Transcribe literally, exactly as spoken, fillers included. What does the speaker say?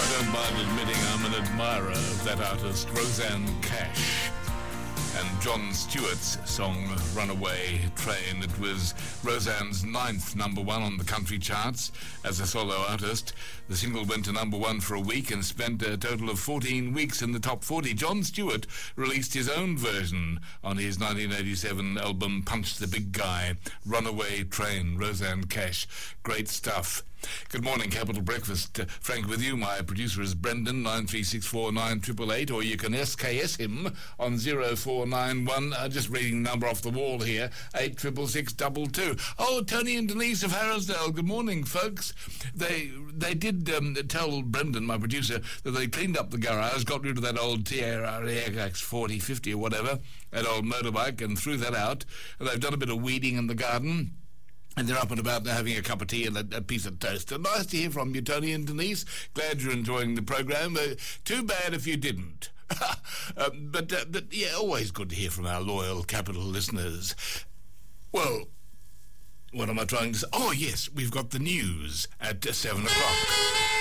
I don't mind admitting I'm an admirer of that artist, Rosanne Cash. And John Stewart's song, Runaway Train. It was Rosanne's ninth number one on the country charts as a solo artist. The single went to number one for a week and spent a total of fourteen weeks in the top forty. John Stewart released his own version on his nineteen eighty-seven album Punch the Big Guy, Runaway Train, Rosanne Cash. Great stuff. Good morning, Capital Breakfast. Uh, Frank with you. My producer is Brendan, nine three six four nine eight eight eight, or you can S K S him on zero four nine one, uh, just reading the number off the wall here, eight six six six two two. Oh, Tony and Denise of Harrisdale. Good morning, folks. They they did um, tell Brendan, my producer, that they cleaned up the garage, got rid of that old T R X forty fifty or whatever, that old motorbike, and threw that out. And they've done a bit of weeding in the garden. And they're up and about now having a cup of tea and a, a piece of toast. And nice to hear from you, Tony and Denise. Glad you're enjoying the programme. Uh, too bad if you didn't. um, but, uh, but, yeah, always good to hear from our loyal Capital listeners. Well, what am I trying to say? Oh, yes, we've got the news at uh, seven o'clock.